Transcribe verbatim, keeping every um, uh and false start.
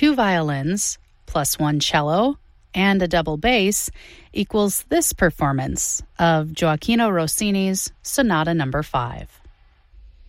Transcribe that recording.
two violins plus one cello and a double bass equals this performance of Gioacchino Rossini's Sonata Number five.